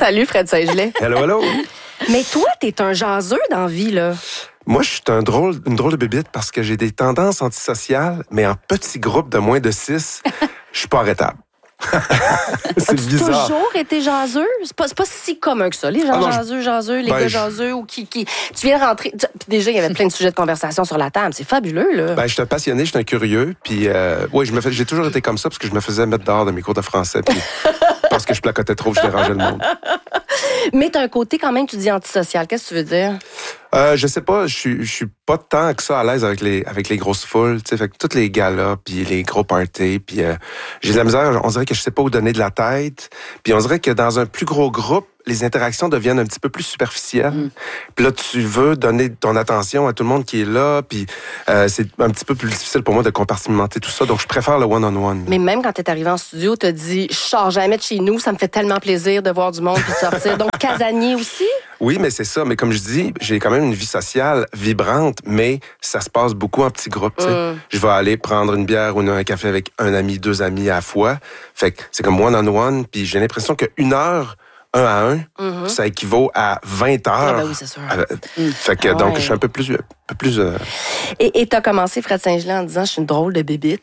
Salut, Fred Saint-Gelais. Hello. Mais toi, t'es un jaseux dans la vie, là. Moi, je suis une drôle de bébite parce que j'ai des tendances antisociales, mais en petits groupes de moins de 6, je suis pas arrêtable. C'est bizarre. Tu as toujours été jaseux? C'est pas si commun que ça. Les gens jaseux, les gars jaseux, ou qui... Tu viens de rentrer... Puis déjà, il y avait plein de sujets de conversation sur la table. C'est fabuleux, là. Je suis un passionné, je suis un curieux. Puis, j'ai toujours été comme ça parce que je me faisais mettre dehors de mes cours de français. Puis, parce que je placotais trop, je dérangeais le monde. Mais t'as un côté quand même, tu dis antisocial. Qu'est-ce que tu veux dire? Je sais pas, je suis pas tant que ça à l'aise avec les grosses foules, tu sais, fait que tous les galas puis les gros parties, puis j'ai de la misère, on dirait que je sais pas où donner de la tête, puis on dirait que dans un plus gros groupe, les interactions deviennent un petit peu plus superficielles. Puis là, tu veux donner ton attention à tout le monde qui est là, puis c'est un petit peu plus difficile pour moi de compartimenter tout ça, donc je préfère le one-on-one. Mais même quand t'es arrivé en studio, t'as dit « Je sors jamais de chez nous, ça me fait tellement plaisir de voir du monde puis de sortir. » Donc, casanier aussi? Oui, mais c'est ça. Mais comme je dis, j'ai quand même une vie sociale vibrante, mais ça se passe beaucoup en petits groupes. Je vais aller prendre une bière ou un café avec un ami, 2 amis à la fois. Fait que c'est comme one-on-one, puis j'ai l'impression qu'une heure, 1 à 1, ça équivaut à 20 heures. Ah ben oui, c'est sûr. Fait que donc, je suis un peu plus... Et t'as commencé, Fred Saint-Gelais, en disant « Je suis une drôle de bébite ».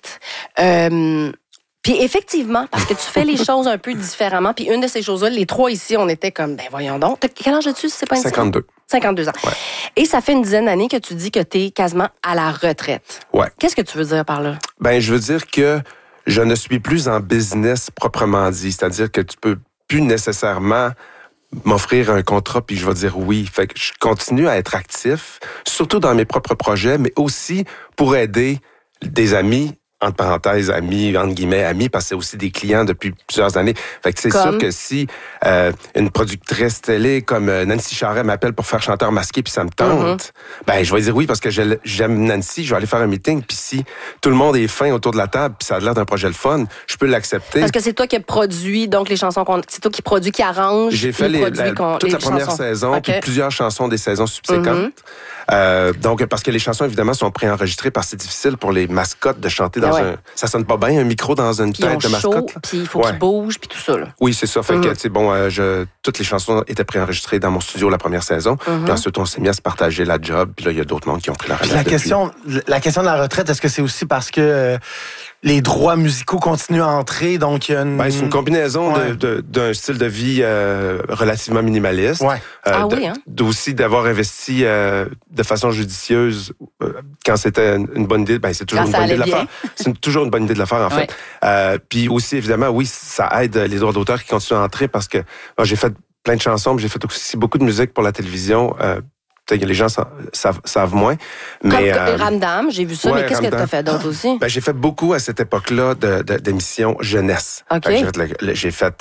Puis effectivement, parce que tu fais les choses un peu différemment. Puis une de ces choses-là, les 3 ici, on était comme, voyons donc. Quel âge as-tu, si c'est pas une 52. 52 ans. Ouais. Et ça fait une dizaine d'années que tu dis que t'es quasiment à la retraite. Ouais. Qu'est-ce que tu veux dire par là? Je veux dire que je ne suis plus en business proprement dit. C'est-à-dire que tu peux plus nécessairement m'offrir un contrat puis je vais dire oui. Fait que je continue à être actif, surtout dans mes propres projets, mais aussi pour aider des amis, entre parenthèses, amis, entre guillemets, amis, parce que c'est aussi des clients depuis plusieurs années. Fait que c'est sûr que si une productrice télé comme Nancy Charret m'appelle pour faire chanteur masqué puis ça me tente, je vais dire oui parce que j'aime Nancy, je vais aller faire un meeting puis si tout le monde est fin autour de la table puis ça a l'air d'un projet le fun, je peux l'accepter. Parce que c'est toi qui produis donc les chansons c'est toi qui produis, qui arrange. J'ai fait toute la première saison puis plusieurs chansons des saisons subséquentes. Donc parce que les chansons évidemment sont préenregistrées parce que c'est difficile pour les mascottes de chanter dans ça sonne pas bien un micro dans une tête de mascotte. Puis il faut qu'ils bougent puis tout ça là. Oui, c'est ça. Fait que toutes les chansons étaient préenregistrées dans mon studio la première saison. Puis ensuite on s'est mis à se partager la job. Puis là il y a d'autres mondes qui ont pris la relève. La question de la retraite, est-ce que c'est aussi parce que les droits musicaux continuent à entrer, donc c'est une combinaison d'un style de vie relativement minimaliste. Aussi d'avoir investi de façon judicieuse quand c'était une bonne idée. C'est toujours une bonne idée de la faire. C'est toujours une bonne idée de la faire, en fait. Puis aussi, évidemment, oui, ça aide les droits d'auteur qui continuent à entrer parce que j'ai fait plein de chansons, mais j'ai fait aussi beaucoup de musique pour la télévision. Peut-être que les gens savent moins. Mais, comme Ramdam, j'ai vu ça, mais qu'est-ce que tu as fait d'autre aussi? J'ai fait beaucoup à cette époque-là d'émissions jeunesse. Okay. J'ai fait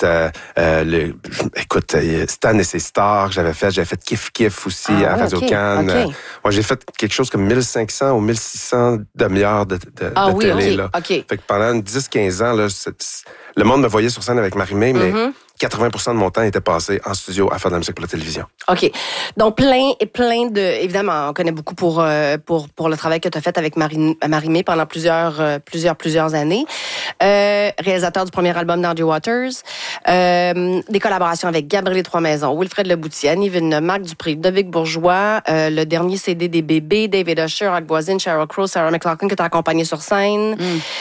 écoute, Stan et ses stars, j'avais fait Kif Kif aussi à Radio-Can. J'ai fait quelque chose comme 1500 ou 1600 demi-heures de télé. Là. Fait que pendant 10-15 ans, là, le monde me voyait sur scène avec Marie-Mé, mais 80% de mon temps était passé en studio à faire de la musique pour la télévision. OK. Donc, plein de... Évidemment, on connaît beaucoup pour le travail que tu as fait avec Marie-Mé pendant plusieurs années. Réalisateur du premier album d'Andrew Waters. Des collaborations avec Gabriel Trois-Maisons, Wilfred Leboutier, Annie Villeneuve, Marc Dupré, Ludovic Bourgeois, le dernier CD des Bébés, David Usher, Rock Voisine, Sheryl Crow, Sarah McLachlan que tu as accompagné sur scène.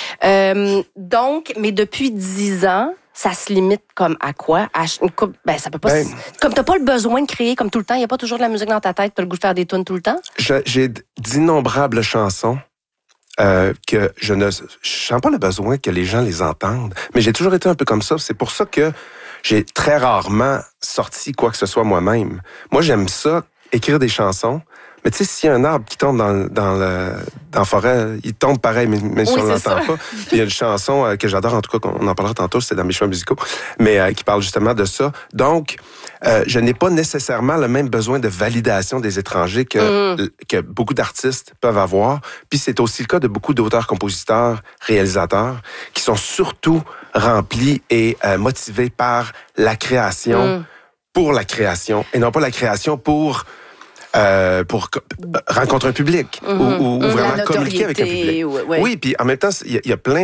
Donc, mais depuis 10 ans, ça se limite comme à quoi? Ça peut pas... Comme t'as pas le besoin de créer comme tout le temps, il y a pas toujours de la musique dans ta tête, t'as le goût de faire des tunes tout le temps? J'ai d'innombrables chansons que je sens pas le besoin que les gens les entendent, mais j'ai toujours été un peu comme ça. C'est pour ça que j'ai très rarement sorti quoi que ce soit moi-même. Moi, j'aime ça, écrire des chansons. Mais tu sais, s'il y a un arbre qui tombe dans la forêt, il tombe pareil, même si on ne l'entend pas. Puis il y a une chanson que j'adore, en tout cas, on en parlera tantôt, c'est dans mes choix musicaux, mais qui parle justement de ça. Donc, je n'ai pas nécessairement le même besoin de validation des étrangers que beaucoup d'artistes peuvent avoir. Puis c'est aussi le cas de beaucoup d'auteurs, compositeurs, réalisateurs, qui sont surtout remplis et motivés par la création, pour la création, et non pas la création pour... rencontrer un public ou vraiment communiquer avec un public. Ouais. Oui, puis en même temps, il y a plein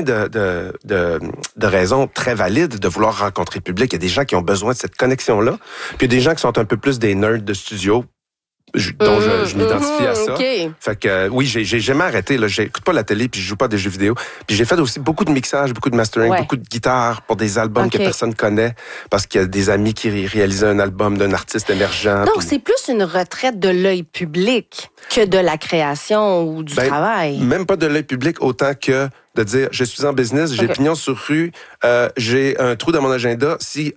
de raisons très valides de vouloir rencontrer le public. Il y a des gens qui ont besoin de cette connexion-là, puis il y a des gens qui sont un peu plus des nerds de studio, dont je m'identifie à ça. Okay. Fait que oui, j'ai jamais arrêté. Là, j'écoute pas la télé, puis je joue pas à des jeux vidéo. Puis j'ai fait aussi beaucoup de mixage, beaucoup de mastering, beaucoup de guitare pour des albums que personne connaît, parce qu'il y a des amis qui réalisaient un album d'un artiste émergent. Donc, c'est plus une retraite de l'œil public que de la création ou du travail. Même pas de l'œil public, autant que de dire, je suis en business, j'ai pignon sur rue, j'ai un trou dans mon agenda. Si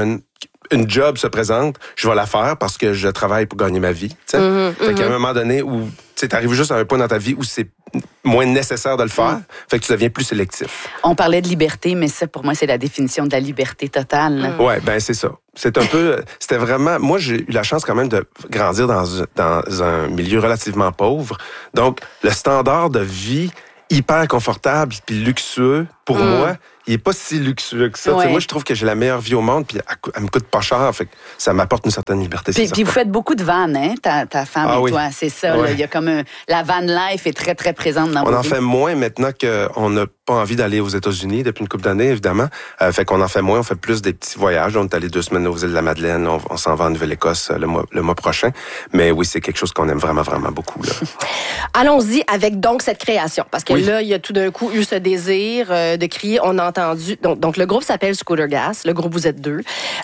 une job se présente, je vais la faire parce que je travaille pour gagner ma vie. Fait qu'à un moment donné où tu arrives juste à un point dans ta vie où c'est moins nécessaire de le faire, fait que tu deviens plus sélectif. On parlait de liberté, mais ça, pour moi, c'est la définition de la liberté totale. Ouais, ben c'est ça. C'est un peu... C'était vraiment... Moi, j'ai eu la chance quand même de grandir dans un milieu relativement pauvre. Donc, le standard de vie hyper confortable puis luxueux, pour moi, il est pas si luxueux que ça. Moi, je trouve que j'ai la meilleure vie au monde, puis elle me coûte pas cher, fait que ça m'apporte une certaine liberté. Puis vous faites beaucoup de vannes, hein, ta femme et toi, c'est ça. Là, il y a comme la van life est très, très présente dans vos vies. On en fait moins maintenant qu'on n'a pas envie d'aller aux États-Unis depuis une couple d'années, évidemment. Fait qu'on en fait moins, on fait plus des petits voyages. On est allé 2 semaines aux îles de la Madeleine, on s'en va en Nouvelle-Écosse le mois prochain. Mais oui, c'est quelque chose qu'on aime vraiment, vraiment beaucoup. Là. Allons-y avec donc cette création, parce que là, il y a tout d'un coup eu ce désir de crier, on a entendu. Donc le groupe s'appelle Scooter Gas, le groupe vous êtes 2.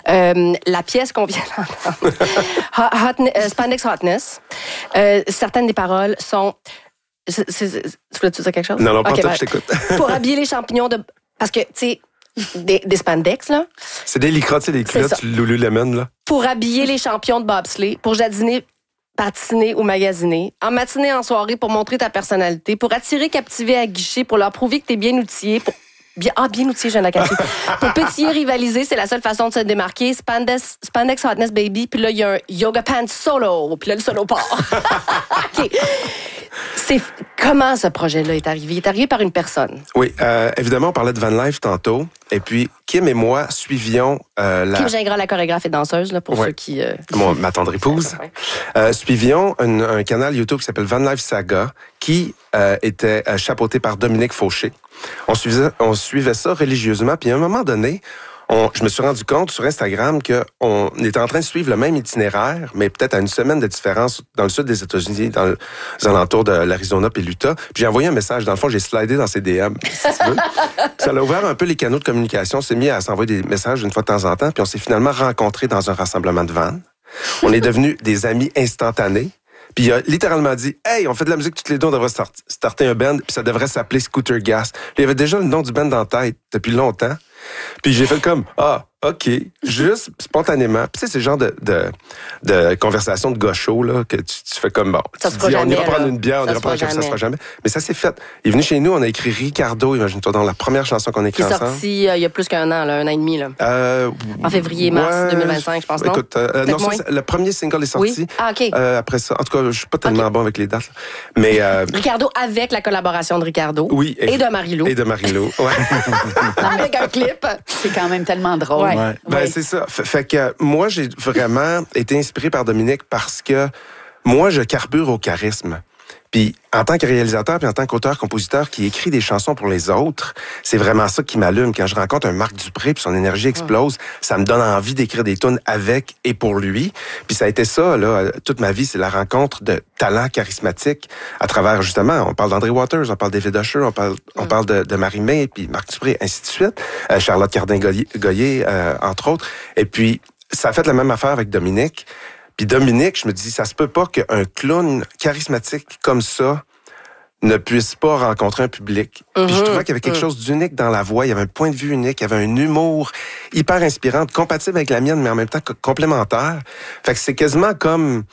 La pièce qu'on vient d'entendre, Spandex Hotness, certaines des paroles sont... Tu voulais-tu dire quelque chose? Non, pas je t'écoute. Pour habiller les champignons de... Parce que, tu sais, des spandex, là. C'est des lycras, tu sais, les culottes Lululemon, là. Pour habiller les champions de bobsleigh, pour jardiner, patiner ou magasiner, en matinée, en soirée, pour montrer ta personnalité, pour attirer, captiver, aguicher, pour leur prouver que t'es bien outillé, pour... Bien outillé, je viens de la cacher. Pour pétiller, rivaliser, c'est la seule façon de se démarquer. Spandex Hotness Baby, puis là, il y a un Yoga Pants solo, puis là, le solo part. OK. Comment ce projet-là est arrivé? Il est arrivé par une personne. Oui, évidemment, on parlait de Van Life tantôt. Et puis, Kim et moi suivions Kim Gingras, la chorégraphe et danseuse, là, pour ceux qui... ma tendre épouse. Suivions un canal YouTube qui s'appelle Van Life Saga, qui était chapeauté par Dominique Fauché. On suivait ça religieusement. Puis à un moment donné, je me suis rendu compte sur Instagram qu'on était en train de suivre le même itinéraire, mais peut-être à une semaine de différence dans le sud des États-Unis, dans les alentours de l'Arizona et l'Utah. Puis j'ai envoyé un message. Dans le fond, j'ai slidé dans ses DM, si tu veux. Ça a ouvert un peu les canaux de communication. On s'est mis à s'envoyer des messages une fois de temps en temps. Puis on s'est finalement rencontrés dans un rassemblement de vannes. On est devenus des amis instantanés. Puis il a littéralement dit « Hey, on fait de la musique toutes les deux, on devrait starter un band, puis ça devrait s'appeler Scooter Gas. » Il y avait déjà le nom du band dans la tête depuis longtemps. Puis j'ai fait comme « Ah, OK. » Juste spontanément. Puis tu sais, c'est le genre de conversation de gaucho, là, que tu fais comme bon. Ça tu se dis, jamais, on ira prendre une bière, on ça ira prendre un café, ça se fera jamais. Mais ça s'est fait. Il est venu chez nous, on a écrit Ricardo, imagine-toi, dans la première chanson qu'on a écrite ensemble. Qui est sorti il y a plus qu'un an, là, 1 an et demi. Là. En février, mars 2025, je pense, non? Écoute, non, ça, le premier single est sorti. Oui? Ah, OK. Après ça, en tout cas, je suis pas tellement bon avec les dates. Là. Mais Ricardo avec la collaboration de Ricardo. Oui. Et de Marie-Lou. Et de Marie-Lou, ouais. Avec un clip. C'est quand même tellement drôle. Ouais. Ben, c'est ça. Fait que moi, j'ai vraiment été inspiré par Dominique parce que moi, je carbure au charisme. Puis en tant que réalisateur, puis en tant qu'auteur-compositeur qui écrit des chansons pour les autres, c'est vraiment ça qui m'allume. Quand je rencontre un Marc Dupré, puis son énergie explose, ça me donne envie d'écrire des tunes avec et pour lui. Puis ça a été ça, là, toute ma vie, c'est la rencontre de talents charismatiques à travers, justement, on parle d'André Waters, on parle d'David Usher, on parle de Marie-Mé, puis Marc Dupré, ainsi de suite. Charlotte Cardin-Goyer, entre autres. Et puis, ça a fait la même affaire avec Dominique. Puis Dominique, je me dis, ça se peut pas qu'un clown charismatique comme ça ne puisse pas rencontrer un public. Puis je trouvais qu'il y avait quelque chose d'unique dans la voix, il y avait un point de vue unique, il y avait un humour hyper inspirant, compatible avec la mienne, mais en même temps complémentaire. Fait que c'est quasiment comme...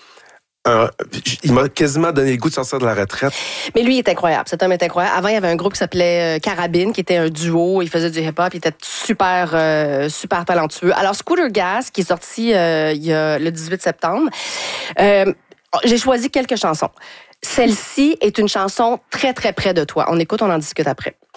il m'a quasiment donné le goût de sortir de la retraite. Mais lui, il est incroyable. Cet homme est incroyable. Avant, il y avait un groupe qui s'appelait Carabine, qui était un duo. Il faisait du hip-hop. Il était super talentueux. Alors, Scooter Gas, qui est sorti il y a le 18 septembre, j'ai choisi quelques chansons. Celle-ci est une chanson très, très près de toi. On écoute, on en discute après.